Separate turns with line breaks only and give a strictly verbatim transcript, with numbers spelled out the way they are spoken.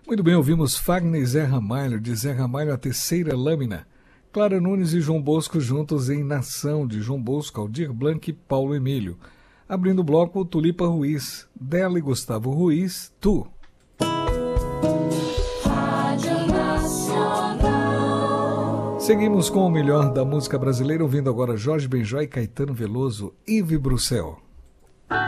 Muito bem, ouvimos Fagner e Zé Ramalho, de Zé Ramalho a Terceira Lâmina. Clara Nunes e João Bosco juntos em Nação, de João Bosco, Aldir Blanc e Paulo Emílio. Abrindo o bloco, Tulipa Ruiz, dela e Gustavo Ruiz, Tu.
Rádio Nacional.
Seguimos com o melhor da música brasileira, ouvindo agora Jorge Benjó e Caetano Veloso, Yves Bruxelles.